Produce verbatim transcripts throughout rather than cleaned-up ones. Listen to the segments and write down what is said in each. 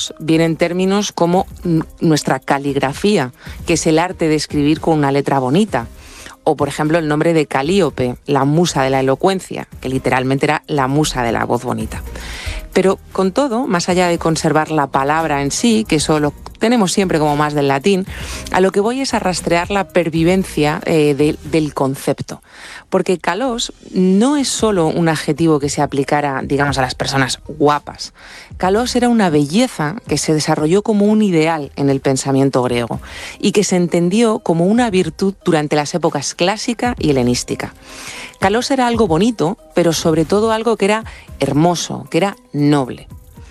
kalos vienen términos como nuestra caligrafía, que es el arte de escribir con una letra bonita. O, por ejemplo, el nombre de Calíope, la musa de la elocuencia, que literalmente era la musa de la voz bonita. Pero con todo, más allá de conservar la palabra en sí, que eso lo tenemos siempre como más del latín, a lo que voy es a rastrear la pervivencia eh, de, del concepto. Porque kalos no es solo un adjetivo que se aplicara, digamos, a las personas guapas. Kalos era una belleza que se desarrolló como un ideal en el pensamiento griego y que se entendió como una virtud durante las épocas clásica y helenística. Kalos era algo bonito, pero sobre todo algo que era hermoso, que era noble.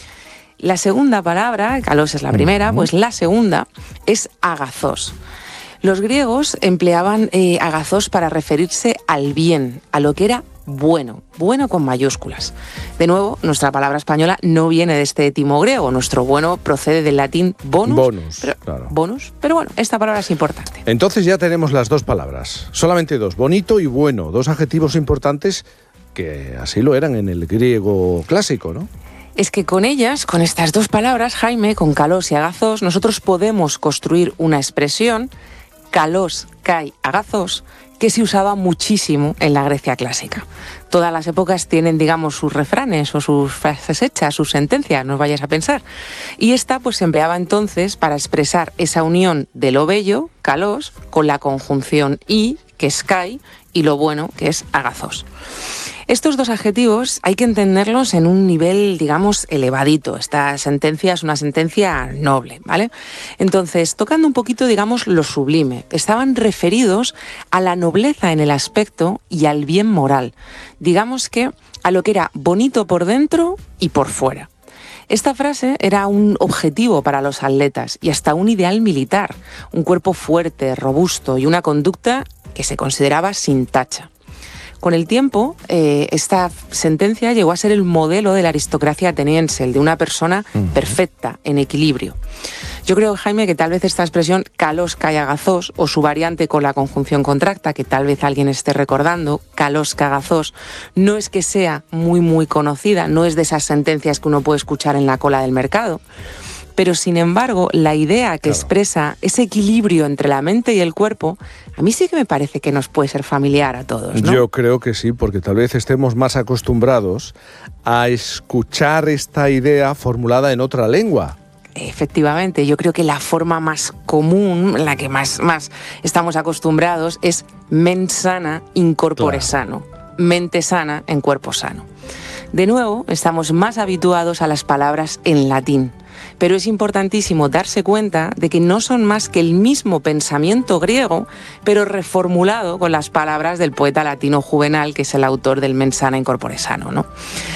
La segunda palabra, kalos es la primera, pues la segunda es agazos. Los griegos empleaban eh, agazos para referirse al bien, a lo que era bueno, bueno con mayúsculas. De nuevo, nuestra palabra española no viene de este etimo griego, nuestro bueno procede del latín bonus, bonus, pero, claro. bonus, pero bueno, esta palabra es importante. Entonces ya tenemos las dos palabras, solamente dos, bonito y bueno, dos adjetivos importantes que así lo eran en el griego clásico, ¿no? Es que con ellas, con estas dos palabras, Jaime, con kalos y agazos, nosotros podemos construir una expresión, kalos kai agazos, que se usaba muchísimo en la Grecia clásica. Todas las épocas tienen, digamos, sus refranes o sus frases hechas, sus sentencias, no os vayáis a pensar. Y esta pues se empleaba entonces para expresar esa unión de lo bello, kalos, con la conjunción i, que es kai, y lo bueno, que es agazos. Estos dos adjetivos hay que entenderlos en un nivel, digamos, elevadito. Esta sentencia es una sentencia noble, ¿vale? Entonces, tocando un poquito, digamos, lo sublime, estaban referidos a la nobleza en el aspecto y al bien moral. Digamos que a lo que era bonito por dentro y por fuera. Esta frase era un objetivo para los atletas y hasta un ideal militar, un cuerpo fuerte, robusto y una conducta que se consideraba sin tacha. Con el tiempo, eh, esta sentencia llegó a ser el modelo de la aristocracia ateniense, el de una persona perfecta, en equilibrio. Yo creo, Jaime, que tal vez esta expresión kalos kai agazos, o su variante con la conjunción contracta, que tal vez alguien esté recordando, kalos kai agazos, no es que sea muy, muy conocida, no es de esas sentencias que uno puede escuchar en la cola del mercado. Pero, sin embargo, la idea que claro. expresa ese equilibrio entre la mente y el cuerpo, a mí sí que me parece que nos puede ser familiar a todos, ¿no? Yo creo que sí, porque tal vez estemos más acostumbrados a escuchar esta idea formulada en otra lengua. Efectivamente, yo creo que la forma más común, la que más, más estamos acostumbrados, es mens sana in corpore claro. sano, mente sana en cuerpo sano. De nuevo, estamos más habituados a las palabras en latín. Pero es importantísimo darse cuenta de que no son más que el mismo pensamiento griego, pero reformulado con las palabras del poeta latino Juvenal, que es el autor del Mens sana in corpore sano, ¿no?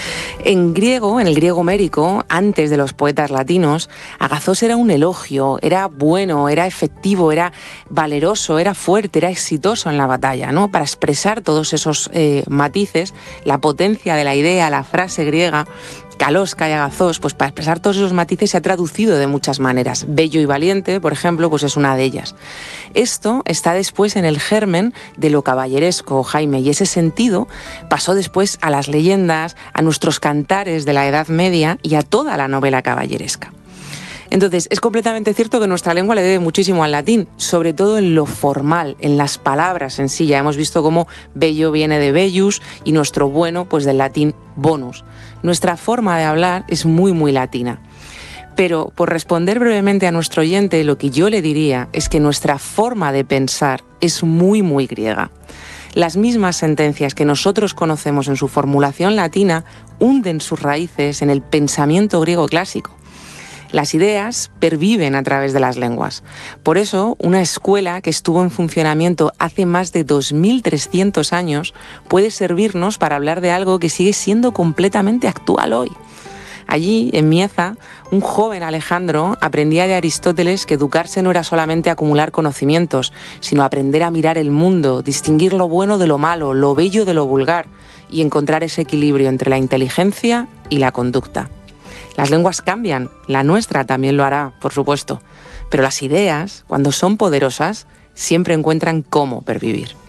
En griego, en el griego homérico, antes de los poetas latinos, agazos era un elogio, era bueno, era efectivo, era valeroso, era fuerte, era exitoso en la batalla, ¿no? Para expresar todos esos eh, matices, la potencia de la idea, la frase griega, kalos kai agazos, pues para expresar todos esos matices se ha traducido de muchas maneras. Bello y valiente, por ejemplo, pues es una de ellas. Esto está después en el germen de lo caballeresco, Jaime, y ese sentido pasó después a las leyendas, a nuestros cantares de la Edad Media y a toda la novela caballeresca. Entonces, es completamente cierto que nuestra lengua le debe muchísimo al latín, sobre todo en lo formal, en las palabras en sí. Ya hemos visto cómo bello viene de bellus y nuestro bueno, pues del latín bonus. Nuestra forma de hablar es muy, muy latina. Pero, por responder brevemente a nuestro oyente, lo que yo le diría es que nuestra forma de pensar es muy, muy griega. Las mismas sentencias que nosotros conocemos en su formulación latina hunden sus raíces en el pensamiento griego clásico. Las ideas perviven a través de las lenguas. Por eso, una escuela que estuvo en funcionamiento hace más de dos mil trescientos años puede servirnos para hablar de algo que sigue siendo completamente actual hoy. Allí, en Mieza, un joven Alejandro aprendía de Aristóteles que educarse no era solamente acumular conocimientos, sino aprender a mirar el mundo, distinguir lo bueno de lo malo, lo bello de lo vulgar y encontrar ese equilibrio entre la inteligencia y la conducta. Las lenguas cambian, la nuestra también lo hará, por supuesto, pero las ideas, cuando son poderosas, siempre encuentran cómo pervivir.